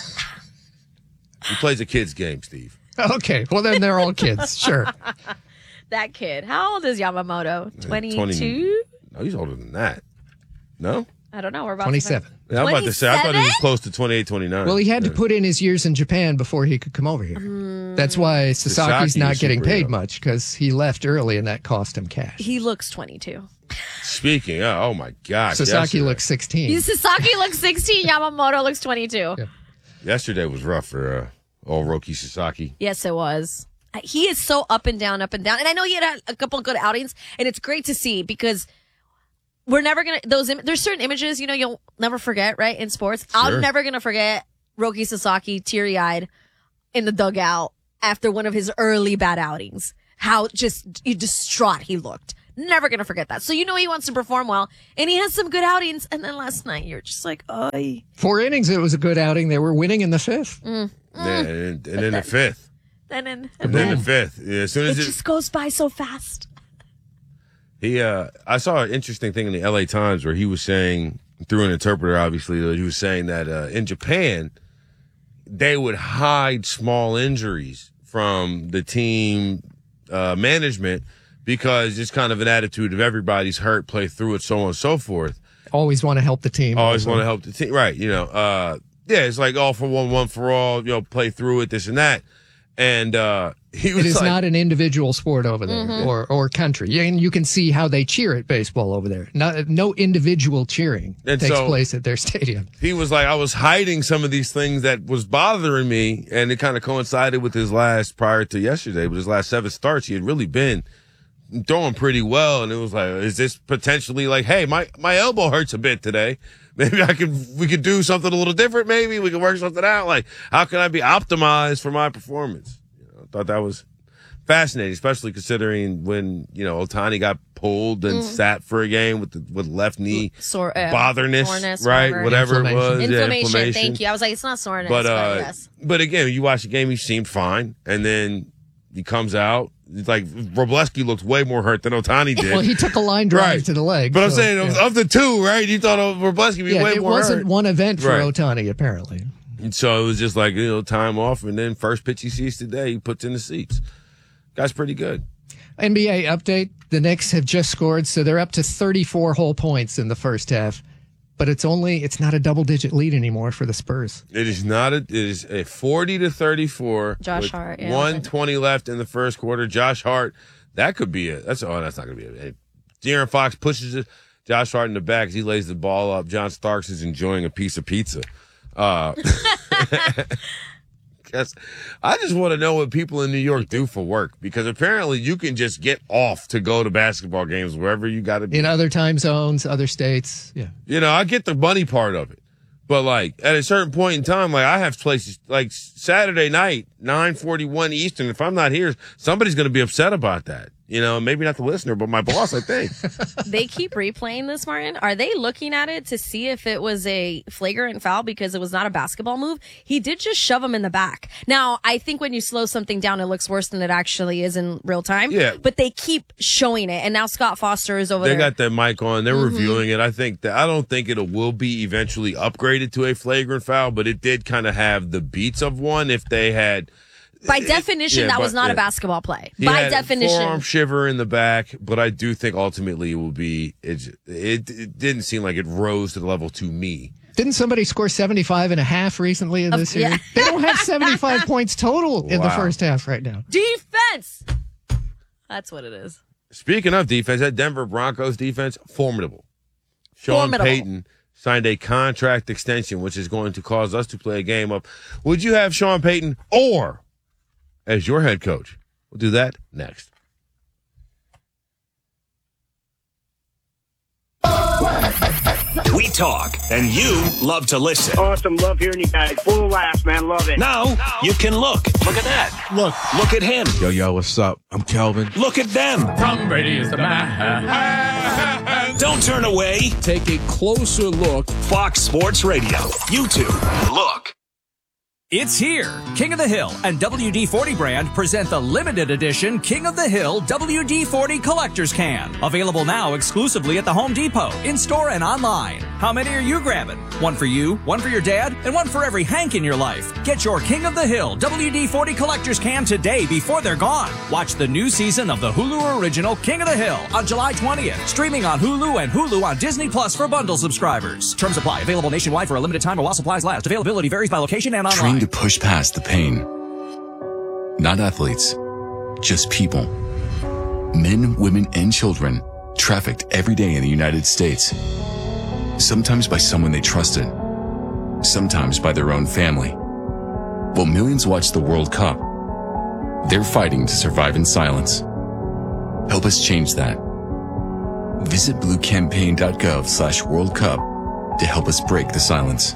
he plays a kid's game, Steve. Okay, well then they're all kids. Sure. That kid. How old is Yamamoto? twenty-two? No, he's older than that. No? I don't know. We're about twenty-seven. to Yeah, I'm about to say, I thought he was twenty-seven? close to twenty-eight, twenty-nine. Well, he had to Yeah. put in his years in Japan before he could come over here. That's why Sasaki's Sasaki not is getting super paid young. much because he left early and that cost him cash. He looks twenty-two. Speaking of, oh my gosh. Sasaki yesterday. looks sixteen. Sasaki looks sixteen. Yamamoto looks twenty-two. Yeah. Yesterday was rough for uh, old Roki Sasaki. Yes, it was. He is so up and down, up and down. And I know he had a, a couple of good outings, and it's great to see because we're never going to, those, im- there's certain images, you know, you'll never forget, right, in sports. Sure. I'm never going to forget Roki Sasaki teary-eyed in the dugout after one of his early bad outings. How just distraught he looked. Never going to forget that. So you know he wants to perform well, and he has some good outings. And then last night, you're just like, oh. Four innings, it was a good outing. They were winning in the fifth. Mm. Yeah, and, and in the fifth. Then in, And then the fifth. Yeah, as soon it as it, just goes by so fast. he, uh, I saw an interesting thing in the L A Times where he was saying, through an interpreter, obviously, that he was saying that uh, in Japan, they would hide small injuries from the team uh, management because it's kind of an attitude of everybody's hurt, play through it, so on and so forth. Always want to help the team. Always also. want to help the team. Right. You know, uh, yeah, it's like all for one, one for all, you know, play through it, this and that. And uh, he was It is like, not an individual sport over there Mm-hmm. or, or country. And you can see how they cheer at baseball over there. No, no individual cheering And takes so- place at their stadium. he was like, I was hiding some of these things that was bothering me. And it kind of coincided with his last, prior to yesterday, with his last seven starts, he had really been throwing pretty well. And it was like, is this potentially like, hey, my, my elbow hurts a bit today. Maybe I could, we could do something a little different. Maybe we could work something out. Like, how can I be optimized for my performance? You know, I thought that was fascinating, especially considering when, you know, Ohtani got pulled and Mm. sat for a game with the, with left knee Sore, uh, botherness, soreness, right? whatever. Whatever it was. Inflammation. Yeah, inflammation. Thank you. I was like, it's not soreness, But, but, uh, yes. but again, you watch the game, he seemed fine. And then he comes out. It's like Robleski looked way more hurt than Ohtani did. Well, he took a line drive Right. to the leg. But I'm so, saying, of- yeah. of the two, right? You thought of Robleski would be Yeah, way it more wasn't hurt. one event for Right. Ohtani, apparently. And so it was just like, you know, time off. And then first pitch he sees today, he puts in the seats. Guy's pretty good. N B A update. The Knicks have just scored, so they're up to thirty-four whole points in the first half. But it's only, it's not a double-digit lead anymore for the Spurs. It is not a, it is a forty to thirty-four. Josh with Hart, yeah. one twenty left in the first quarter. Josh Hart, that could be it. That's, oh, that's not going to be it. De'Aaron Fox pushes it. Josh Hart in the back as he lays the ball up. John Starks is enjoying a piece of pizza. Uh, Yes. I just want to know what people in New York do for work, because apparently you can just get off to go to basketball games wherever you got to be. In other time zones, other states. Yeah. You know, I get the money part of it, but like at a certain point in time, like I have places like Saturday night, nine forty-one Eastern. If I'm not here, somebody's going to be upset about that. You know, maybe not the listener, but my boss, I think. They keep replaying this, Martin. Are they looking at it to see if it was a flagrant foul because it was not a basketball move? He did just shove him in the back. Now, I think when you slow something down, it looks worse than it actually is in real time. Yeah. But they keep showing it. And now Scott Foster is over They there. got their mic on. They're Mhm. reviewing it. I think that I don't think it will be eventually upgraded to a flagrant foul, but it did kind of have the beats of one if they had. By definition, yeah, that but- was not yeah. a basketball play. He By had definition. forearm shiver in the back, but I do think ultimately it will be. It, it, it didn't seem like it rose to the level to me. Didn't somebody score seventy-five and a half recently in Of- this year? yeah. They don't have seventy-five points total in the Wow. first half right now. Defense! That's what it is. Speaking of defense, that Denver Broncos defense, formidable. Sean Formidable. Payton signed a contract extension, which is going to cause us to play a game of, would you have Sean Payton or as your head coach? We'll do that next. We talk, and you love to listen. Awesome. Love hearing you guys. Full of laughs, man. Love it. Now you can look. Look at that. Look. Look at him. Yo, yo, what's up? I'm Kelvin. Look at them. Tom Brady is the man. Don't turn away. Take a closer look. Fox Sports Radio. YouTube. Look. It's here. King of the Hill and W D forty brand present the limited edition King of the Hill W D forty Collector's Can. Available now exclusively at the Home Depot, in-store and online. How many are you grabbing? One for you, one for your dad, and one for every Hank in your life. Get your King of the Hill W D forty Collector's Can today before they're gone. Watch the new season of the Hulu original King of the Hill on July twentieth. Streaming on Hulu and Hulu on Disney Plus for bundle subscribers. Terms apply. Available nationwide for a limited time while supplies last. Availability varies by location and online. Train to push past the pain. Not athletes, just people. Men, women, and children trafficked every day in the United States. Sometimes by someone they trusted, sometimes by their own family. While millions watch the World Cup, they're fighting to survive in silence. Help us change that. Visit bluecampaign.gov slash World Cup to help us break the silence.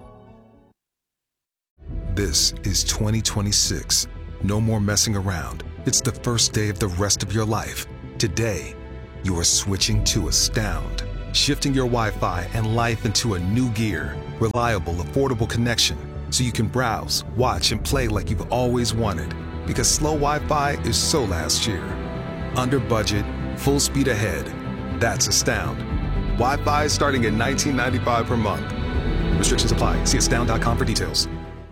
This is twenty twenty-six. No more messing around. It's the first day of the rest of your life. Today, you are switching to Astound, shifting your Wi-Fi and life into a new gear. Reliable, affordable connection, so you can browse, watch, and play like you've always wanted. Because slow Wi-Fi is so last year. Under budget, full speed ahead. That's Astound. Wi-Fi starting at nineteen ninety-five per month. Restrictions apply. See astound dot com for details.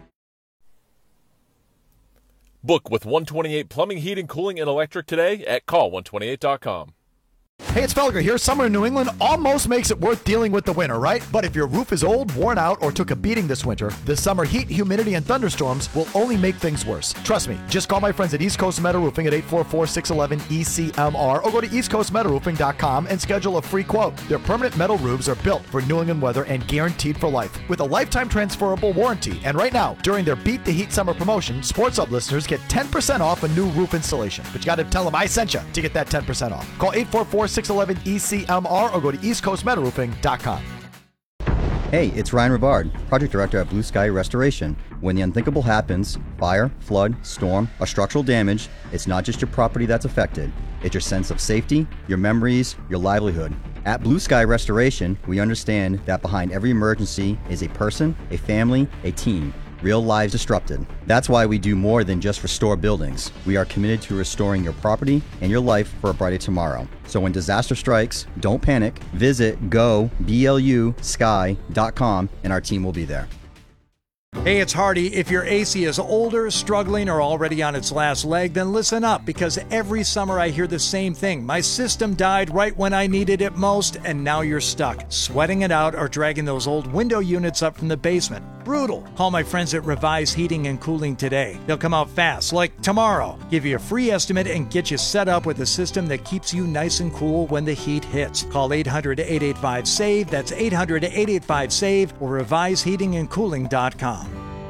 Book with one twenty-eight Plumbing, Heating, Cooling, and Electric today at call one twenty-eight dot com. Hey, it's Felger here. Summer in New England almost makes it worth dealing with the winter, right? But if your roof is old, worn out, or took a beating this winter, the summer heat, humidity, and thunderstorms will only make things worse. Trust me. Just call my friends at East Coast Metal Roofing at eight four four, six one one, E C M R or go to east coast metal roofing dot com and schedule a free quote. Their permanent metal roofs are built for New England weather and guaranteed for life with a lifetime transferable warranty. And right now, during their Beat the Heat Summer promotion, Sports Hub listeners get ten percent off a new roof installation. But you got to tell them I sent you to get that ten percent off. Call eight four four, six one one, E C M R or go to east coast metal roofing dot com. Hey, it's Ryan Rivard, Project Director at Blue Sky Restoration. When the unthinkable happens, fire, flood, storm, or structural damage, it's not just your property that's affected. It's your sense of safety, your memories, your livelihood. At Blue Sky Restoration, we understand that behind every emergency is a person, a family, a team. Real lives disrupted. That's why we do more than just restore buildings. We are committed to restoring your property and your life for a brighter tomorrow. So when disaster strikes, don't panic. Visit go blu sky dot com and our team will be there. Hey, it's Hardy. If your A C is older, struggling, or already on its last leg, then listen up, because every summer I hear the same thing. My system died right when I needed it most, and now you're stuck, sweating it out or dragging those old window units up from the basement. Brutal. Call my friends at Revise Heating and Cooling today. They'll come out fast, like tomorrow. Give you a free estimate and get you set up with a system that keeps you nice and cool when the heat hits. Call eight hundred, eight eight five, S A V E. That's eight hundred, eight eight five, S A V E or revise heating and cooling dot com.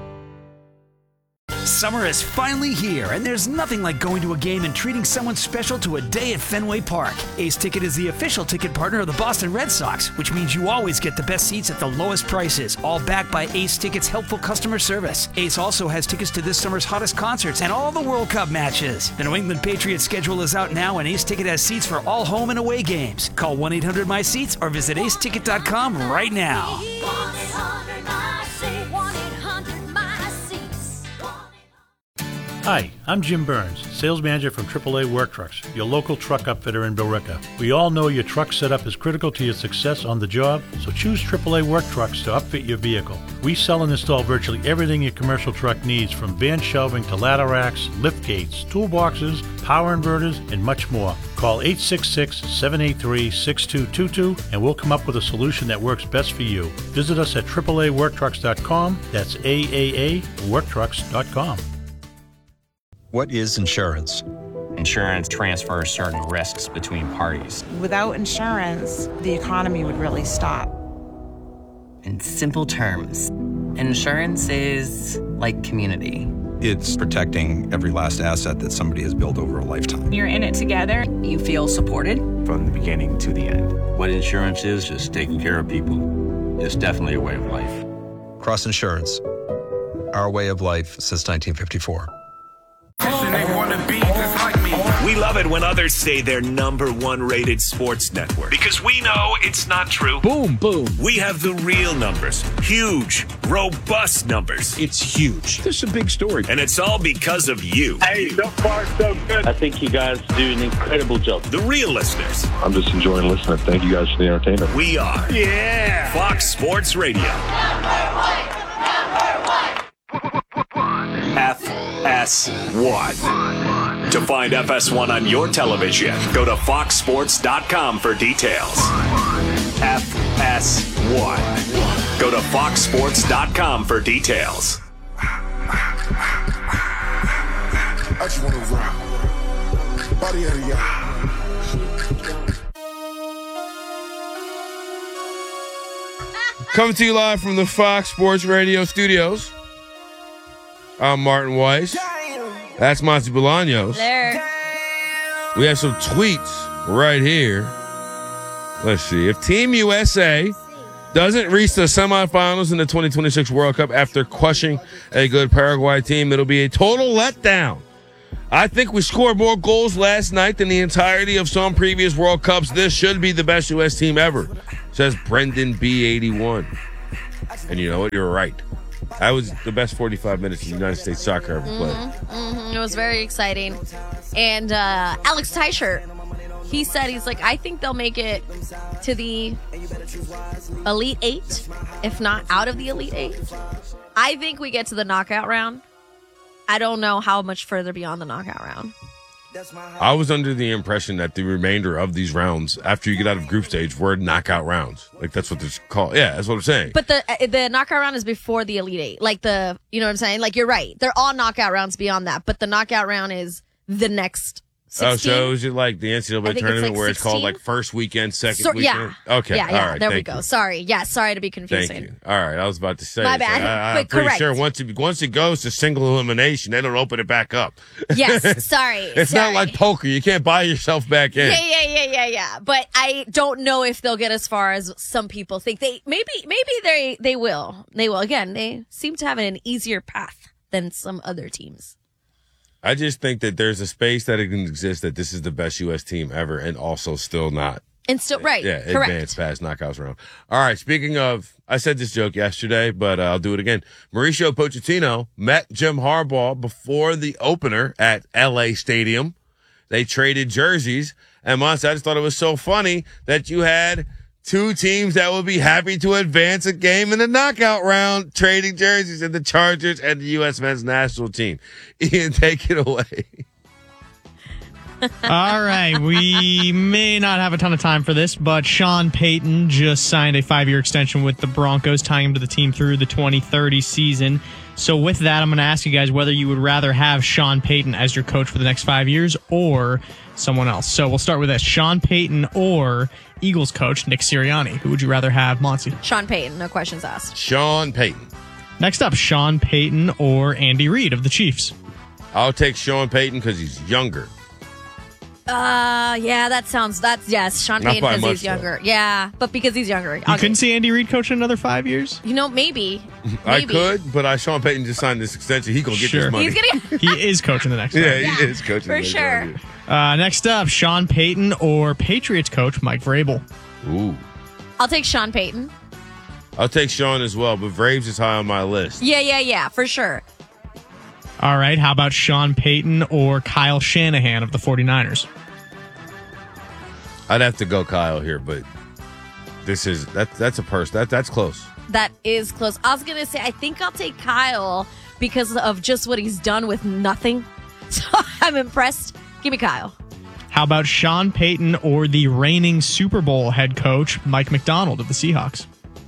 Summer is finally here, and there's nothing like going to a game and treating someone special to a day at Fenway Park. Ace Ticket is the official ticket partner of the Boston Red Sox, which means you always get the best seats at the lowest prices, all backed by Ace Ticket's helpful customer service. Ace also has tickets to this summer's hottest concerts and all the World Cup matches. The New England Patriots schedule is out now, and Ace Ticket has seats for all home and away games. Call one eight hundred my seats or visit ace ticket dot com right now. Hi, I'm Jim Burns, sales manager from triple A Work Trucks, your local truck upfitter in Billerica. We all know your truck setup is critical to your success on the job, so choose triple A Work Trucks to upfit your vehicle. We sell and install virtually everything your commercial truck needs, from van shelving to ladder racks, lift gates, toolboxes, power inverters, and much more. Call eight six six, seven eight three, six two two two and we'll come up with a solution that works best for you. Visit us at triple A work trucks dot com. That's A A A work trucks dot com. What is insurance? Insurance transfers certain risks between parties. Without insurance, the economy would really stop. In simple terms, insurance is like community. It's protecting every last asset that somebody has built over a lifetime. You're in it together. You feel supported. From the beginning to the end. What insurance is, just taking care of people. It's definitely a way of life. Cross Insurance. Our way of life since nineteen fifty-four. We love it when others say they're number one rated sports network, because we know it's not true. Boom, boom. We have the real numbers. Huge, robust numbers. It's huge. This is a big story. And it's all because of you. Hey, so far so good. I think you guys do an incredible job. The real listeners. I'm just enjoying listening. Thank you guys for the entertainment. We are. Yeah. Fox Sports Radio. F S one. To find F S one on your television, go to fox sports dot com for details. F S one. Go to fox sports dot com for details. I just want to rock. Body out of y'all. Coming to you live from the Fox Sports Radio studios. I'm Martin Weiss. That's Monty Bolaños. There. We have some tweets right here. Let's see. If Team U S A doesn't reach the semifinals in the twenty twenty-six World Cup after crushing a good Paraguay team, it'll be a total letdown. I think we scored more goals last night than the entirety of some previous World Cups. This should be the best U S team ever, says Brendan B eighty-one. And you know what? You're right. That was the best forty-five minutes in United States soccer ever played. Mm-hmm, mm-hmm. It was very exciting. And uh, Alex Teicher, he said, he's like, I think they'll make it to the Elite Eight, if not out of the Elite Eight. I think we get to the knockout round. I don't know how much further beyond the knockout round. I was under the impression that the remainder of these rounds, after you get out of group stage, were knockout rounds. Like, that's what they're called. Yeah, that's what I'm saying. But the uh, the knockout round is before the Elite Eight. Like, the, you know what I'm saying? Like, you're right. They're all knockout rounds beyond that. But the knockout round is the next sixteen. Oh, so is it like the N C double A tournament it's like where it's called sixteen? like first weekend, second So, weekend? yeah. Okay. Yeah, yeah. All right. There we Thank go. you. Sorry. Yeah, sorry to be confusing. Thank you. All right. I was about to say. My so bad, I, but I'm pretty correct. sure once it, once it goes to single elimination, they don't open it back up. Yes, sorry. It's sorry. not like poker. You can't buy yourself back in. Yeah, yeah, yeah, yeah, yeah. But I don't know if they'll get as far as some people think. They maybe maybe they they will. They will. Again, they seem to have an easier path than some other teams. I just think that there's a space that it can exist that this is the best U S team ever and also still not. And still, right. Yeah, correct. advanced past knockouts round. All right, speaking of, I said this joke yesterday, but uh, I'll do it again. Mauricio Pochettino met Jim Harbaugh before the opener at L A Stadium. They traded jerseys. And Monty, I just thought it was so funny that you had two teams that would be happy to advance a game in the knockout round, trading jerseys, in the Chargers and the U S men's national team. Ian, take it away. All right, we may not have a ton of time for this, but Sean Payton just signed a five-year extension with the Broncos, tying him to the team through the twenty thirty season. So with that, I'm going to ask you guys whether you would rather have Sean Payton as your coach for the next five years or someone else. So we'll start with this. Sean Payton or Eagles coach Nick Sirianni. Who would you rather have, Monty? Sean Payton, no questions asked. Sean Payton. Next up, Sean Payton or Andy Reid of the Chiefs. I'll take Sean Payton because he's younger. Uh, yeah, that sounds, that's, yes, Sean Not Payton by because much, he's younger. Yeah, but because he's younger. You I'll couldn't get- see Andy Reid coaching another five years? You know, maybe. I Maybe. could, but I Sean Payton just signed this extension. He gonna get Sure. this money. He's getting- He is coaching the next yeah, five years. he is coaching for the next sure. five years. Uh, next up, Sean Payton or Patriots coach Mike Vrabel. Ooh. I'll take Sean Payton. I'll take Sean as well, but Braves is high on my list. Yeah, yeah, yeah, for sure. All right, how about Sean Payton or Kyle Shanahan of the 49ers? I'd have to go Kyle here, but this is that that's a purse. That that's close. That is close. I was going to say, I think I'll take Kyle because of just what he's done with nothing. So I'm impressed. Give me Kyle. How about Sean Payton or the reigning Super Bowl head coach Mike McDonald of the Seahawks?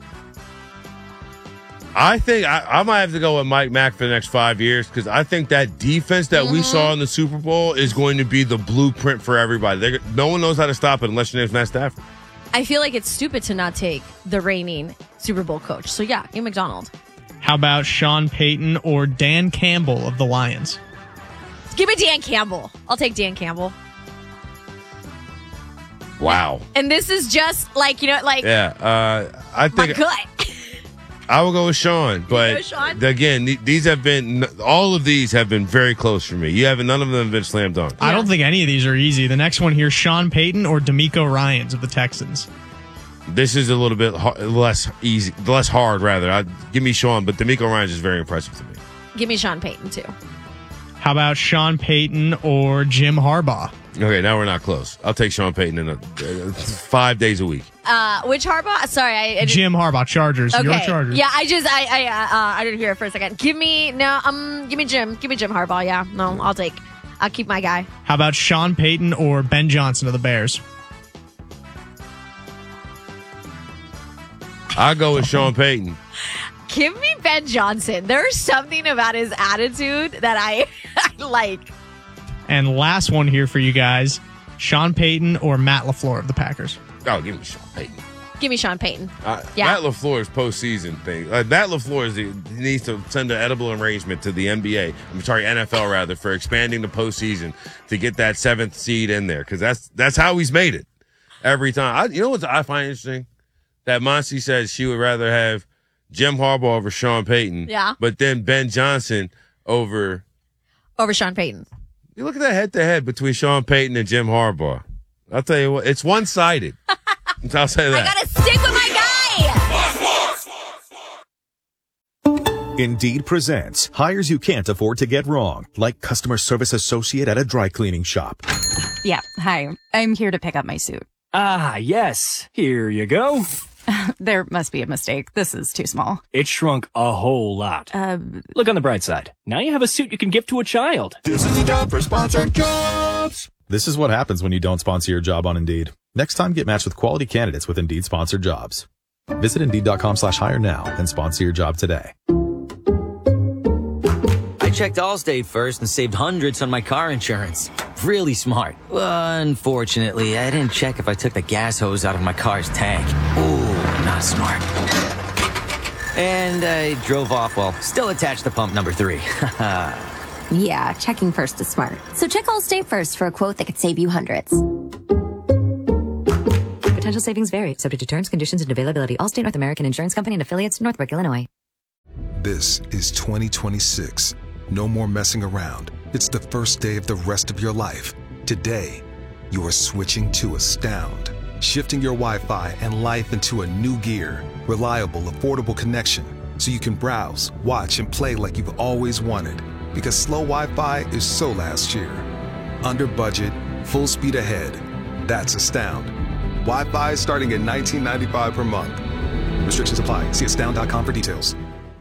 I think I, I might have to go with Mike Mack for the next five years because I think that defense that Mm-hmm. we saw in the Super Bowl is going to be the blueprint for everybody. They're, no one knows how to stop it unless your name's Matt Stafford. I feel like it's stupid to not take the reigning Super Bowl coach. So yeah, give me McDonald. How about Sean Payton or Dan Campbell of the Lions? Give me Dan Campbell. I'll take Dan Campbell. Wow. And this is just like, you know, like Yeah, uh, I my think gut. I will go with Sean, but go, Sean? again, th- these have been all of these have been very close for me. You haven't none of them have been slam dunk. I don't think any of these are easy. The next one here, Sean Payton or D'Amico Ryans of the Texans. This is a little bit har- less easy, less hard rather. I, give me Sean, but D'Amico Ryans is very impressive to me. Give me Sean Payton too. How about Sean Payton or Jim Harbaugh? Okay, now we're not close. I'll take Sean Payton in a, uh, five days a week. Uh, which Harbaugh? Sorry, I, I didn't- Jim Harbaugh, Chargers. Okay. Your Chargers. Yeah, I just I I uh, uh, I didn't hear it for a second. Give me no um give me Jim. Give me Jim Harbaugh. Yeah, no, I'll take. I'll keep my guy. How about Sean Payton or Ben Johnson of the Bears? I'll go with Sean Payton. Give me Ben Johnson. There's something about his attitude that I, I like. And last one here for you guys, Sean Payton or Matt LaFleur of the Packers? Oh, give me Sean Payton. Give me Sean Payton. Uh, Yeah. Matt LaFleur's postseason thing. Uh, Matt LaFleur is, he needs to send an edible arrangement to the N B A. I'm sorry, N F L rather, for expanding the postseason to get that seventh seed in there because that's that's how he's made it every time. I, you know what I find interesting? That Monty said she would rather have Jim Harbaugh over Sean Payton. Yeah. But then Ben Johnson over Over Sean Payton. You look at that head to head between Sean Payton and Jim Harbaugh. I'll tell you what, it's one sided. I'll say that. I gotta stick with my guy. Indeed presents hires you can't afford to get wrong, like customer service associate at a dry cleaning shop. Yeah, hi. I'm here to pick up my suit. Ah, yes. Here you go. There must be a mistake. This is too small. It shrunk a whole lot. Uh, Look on the bright side. Now you have a suit you can give to a child. This is the job for sponsored jobs. This is what happens when you don't sponsor your job on Indeed. Next time, get matched with quality candidates with Indeed sponsored jobs. Visit Indeed.com slash hire now and sponsor your job today. I checked Allstate first and saved hundreds on my car insurance. Really smart. Unfortunately, I didn't check if I took the gas hose out of my car's tank. Ooh, not smart. And I drove off while still attached to pump number three. Yeah, checking first is smart. So check Allstate first for a quote that could save you hundreds. Potential savings vary, subject to terms, conditions, and availability. Allstate North American Insurance Company and affiliates, Northbrook, Illinois. This is twenty twenty-six. No more messing around. It's the first day of the rest of your life. Today, you are switching to Astound, shifting your Wi-Fi and life into a new gear. Reliable, affordable connection, so you can browse, watch, and play like you've always wanted. Because slow Wi-Fi is so last year. Under budget, full speed ahead. That's Astound. Wi-Fi starting at nineteen ninety-five per month. Restrictions apply. See astound dot com for details.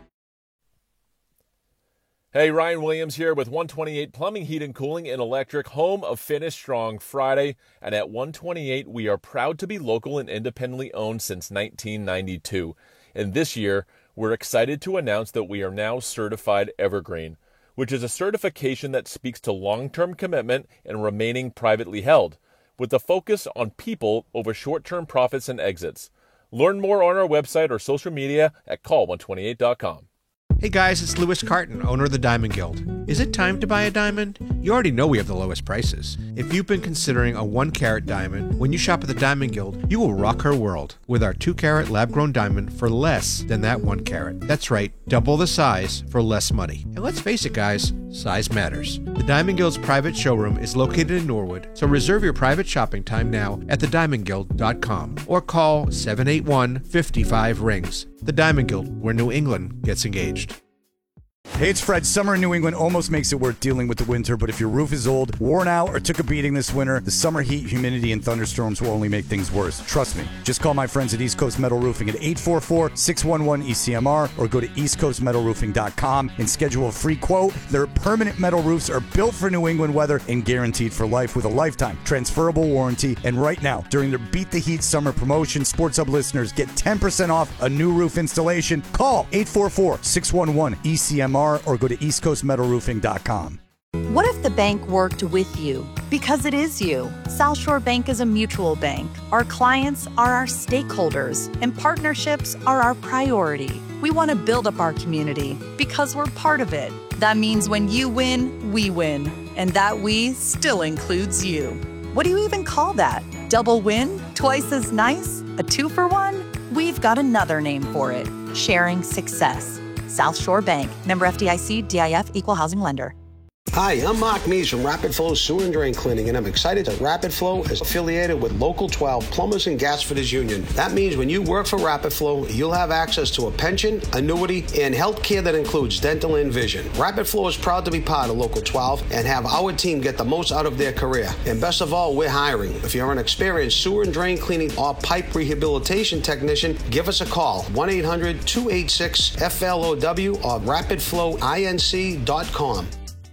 Hey, Ryan Williams here with one twenty-eight Plumbing, Heat and Cooling and Electric, home of Finish Strong Friday. And at one twenty-eight, we are proud to be local and independently owned since nineteen ninety-two. And this year, we're excited to announce that we are now certified Evergreen, which is a certification that speaks to long-term commitment and remaining privately held, with a focus on people over short-term profits and exits. Learn more on our website or social media at call one twenty-eight dot com. Hey guys, it's Lewis Carton, owner of the Diamond Guild. Is it time to buy a diamond? You already know we have the lowest prices. If you've been considering a one carat diamond, when you shop at the Diamond Guild, you will rock her world with our two carat lab grown diamond for less than that one carat. That's right, double the size for less money. And let's face it guys, size matters. The Diamond Guild's private showroom is located in Norwood, so reserve your private shopping time now at the diamond guild dot com or call seven eight one, five five, rings. The Diamond Guild, where New England gets engaged. Hey, it's Fred. Summer in New England almost makes it worth dealing with the winter, but if your roof is old, worn out, or took a beating this winter, the summer heat, humidity, and thunderstorms will only make things worse. Trust me. Just call my friends at East Coast Metal Roofing at eight four four, six one one, E C M R or go to east coast metal roofing dot com and schedule a free quote. Their permanent metal roofs are built for New England weather and guaranteed for life with a lifetime transferable warranty. And right now, during their Beat the Heat summer promotion, Sports Hub listeners get ten percent off a new roof installation. Call eight four four, six one one, E C M R or go to east coast metal roofing dot com. What if the bank worked with you? Because it is you. South Shore Bank is a mutual bank. Our clients are our stakeholders, and partnerships are our priority. We want to build up our community because we're part of it. That means when you win, we win. And that we still includes you. What do you even call that? Double win? Twice as nice? A two for one? We've got another name for it. Sharing success. South Shore Bank. Member F D I C, D I F, Equal Housing Lender. Hi, I'm Mark Mees from Rapid Flow Sewer and Drain Cleaning, and I'm excited that Rapid Flow is affiliated with Local twelve Plumbers and Gasfitters Union. That means when you work for Rapid Flow, you'll have access to a pension, annuity, and health care that includes dental and vision. Rapid Flow is proud to be part of Local twelve and have our team get the most out of their career. And best of all, we're hiring. If you're an experienced sewer and drain cleaning or pipe rehabilitation technician, give us a call, one eight hundred, two eight six, F L O W or rapid flow inc dot com.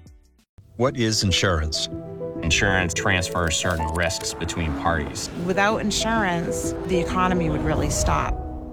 What is insurance? Insurance transfers certain risks between parties. Without insurance, the economy would really stop.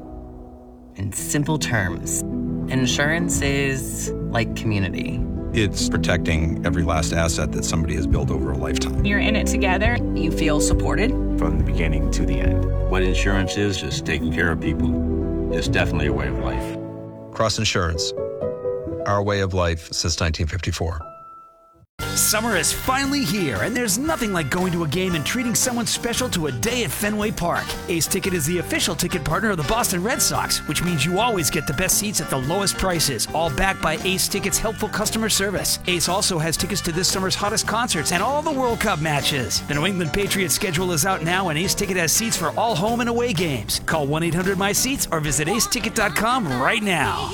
In simple terms, insurance is like community. It's protecting every last asset that somebody has built over a lifetime. You're in it together. You feel supported. from the beginning to the end. What insurance is, just taking care of people. It's definitely a way of life. Cross Insurance. Our way of life since nineteen fifty-four. Summer is finally here, and there's nothing like going to a game and treating someone special to a day at Fenway Park. Ace Ticket is the official ticket partner of the Boston Red Sox, which means you always get the best seats at the lowest prices, all backed by Ace Ticket's helpful customer service. Ace also has tickets to this summer's hottest concerts and all the World Cup matches. The New England Patriots schedule is out now, and Ace Ticket has seats for all home and away games. Call one eight hundred my seats or visit ace ticket dot com right now.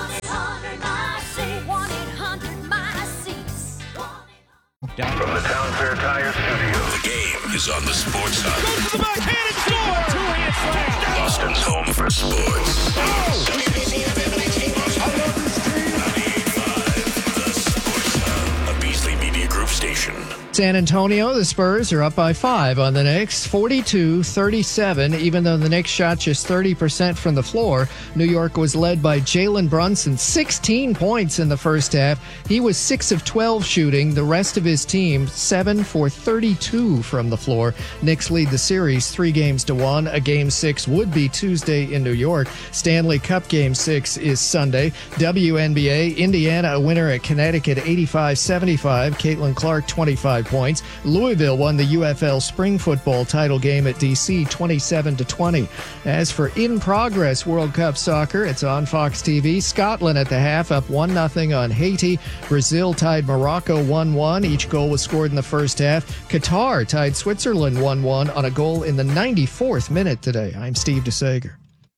From the Town Fair Tire Studio, the game is on the Sports Hub. Goes to the backhand and score! Two-hand slam! Boston's home for sports. Oh! W B C I love this team! ninety-eight point five, the Sports Hub, a Beasley Media Group station. San Antonio, the Spurs are up by five on the Knicks, forty-two thirty-seven. Even though the Knicks shot just thirty percent from the floor, New York was led by Jalen Brunson, sixteen points in the first half. He was six of twelve shooting. The rest of his team, seven for thirty-two from the floor. Knicks lead the series three games to one. A game six would be Tuesday in New York. Stanley Cup game six is Sunday. W N B A, Indiana a winner at Connecticut, eighty-five seventy-five. Caitlin Clark, twenty-five points. Louisville won the U F L spring football title game at D C, twenty-seven to twenty. As for in-progress World Cup soccer, it's on Fox T V. Scotland at the half, up one nothing on Haiti. Brazil tied Morocco one one. Each goal was scored in the first half. Qatar tied Switzerland one one on a goal in the ninety-fourth minute today. I'm Steve DeSager.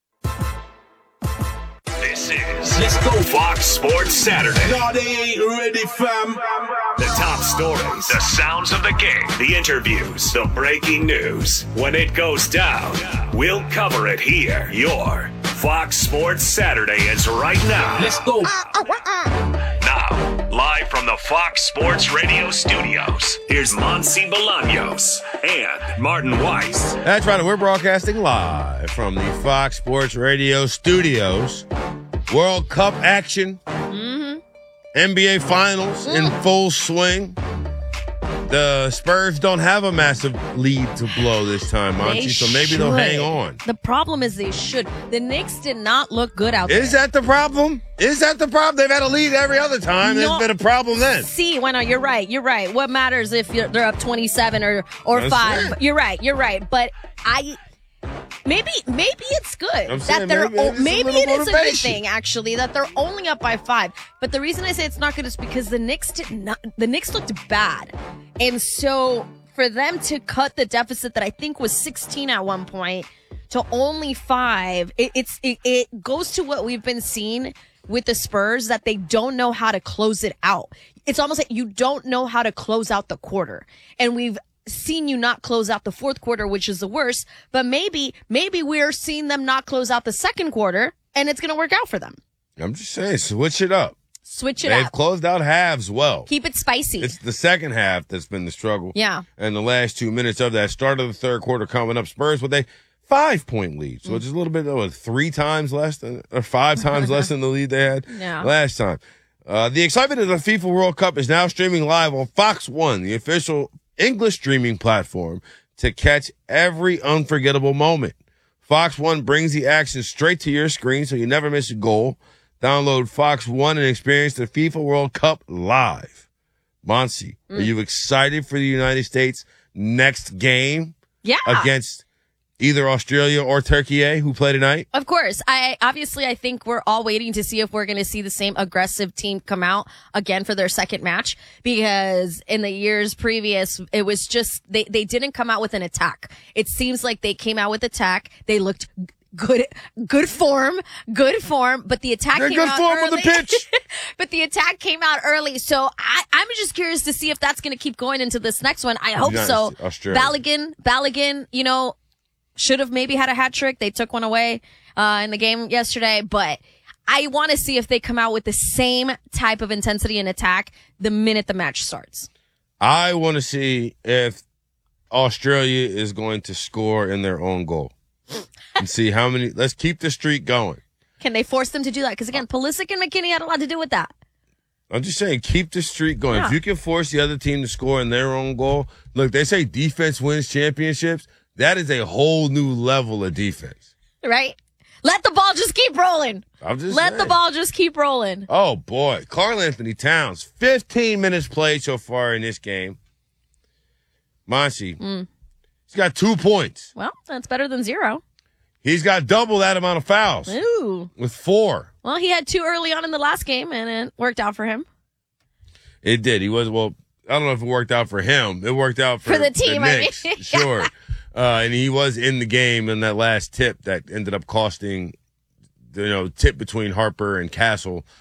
This is Let's Go Fox Sports Saturday. No, they ain't ready, fam. The top stories, the sounds of the game, the interviews, the breaking news. When it goes down, we'll cover it here. Your Fox Sports Saturday is right now. Let's go. Now, live from the Fox Sports Radio studios, here's Monsi Bolaños and Martin Weiss. That's right. We're broadcasting live from the Fox Sports Radio studios. World Cup action. Mm-hmm. N B A Finals in full swing. The Spurs don't have a massive lead to blow this time, Monty, so maybe they'll hang on. The problem is they should. The Knicks did not look good out Is there. that the problem? Is that the problem? They've had a lead every other time. No. There's been a problem then. See, well, no, you're right. You're right. What matters if you're, they're up twenty-seven or, or That's five? it. You're right. You're right. But I... Maybe maybe it's good I'm that saying they're maybe o- it's a maybe little it is a good motivation. thing actually that they're only up by five. But the reason I say it's not good is because the Knicks did not the Knicks looked bad, and so for them to cut the deficit that I think was sixteen at one point to only five, it, it's it, it goes to what we've been seeing with the Spurs, that they don't know how to close it out. It's almost like you don't know how to close out the quarter, and we've seen you not close out the fourth quarter, which is the worst, but maybe, maybe we're seeing them not close out the second quarter and it's going to work out for them. I'm just saying, switch it up. Switch it They've up. closed out halves well. Keep it spicy. It's the second half that's been the struggle. Yeah. And the last two minutes of that start of the third quarter coming up, Spurs with a five point lead. So it's just a little bit, oh, three times less than, or five times less than the lead they had Yeah. last time. Uh, the excitement of the FIFA World Cup is now streaming live on Fox One, the official English streaming platform, to catch every unforgettable moment. Fox One brings the action straight to your screen so you never miss a goal. Download Fox One and experience the FIFA World Cup live. Monsi, Mm. are you excited for the United States next game? Yeah. Against either Australia or Turkey, eh, who play tonight? Of course. I obviously I think we're all waiting to see if we're going to see the same aggressive team come out again for their second match, because in the years previous it was just they they didn't come out with an attack. It seems like they came out with attack. They looked good good form, good form, but the attack They're came good out form early. with the pitch. But the attack came out early. So I I'm just curious to see if that's going to keep going into this next one. I hope United so. States, Australia. Balogun, Balogun, you know, should have maybe had a hat trick. They took one away uh, in the game yesterday, but I want to see if they come out with the same type of intensity and attack the minute the match starts. I want to see if Australia is going to score in their own goal and see how many. Let's keep the streak going. Can they force them to do that? Because again, Pulisic and McKinney had a lot to do with that. I'm just saying, keep the streak going. Yeah. If you can force the other team to score in their own goal, look, they say defense wins championships. That is a whole new level of defense. Right? Let the ball just keep rolling. I'm just Let saying. the ball just keep rolling. Oh, boy. Karl Anthony Towns, fifteen minutes played so far in this game. Monty, Mm. he's got two points. Well, that's better than zero. He's got double that amount of fouls. Ooh. With four. Well, he had two early on in the last game, and it worked out for him. It did. He was, well, I don't know if it worked out for him. It worked out for, For the team, I Knicks, mean. sure. Uh, and he was in the game in that last tip that ended up costing, you know, tip between Harper and Castle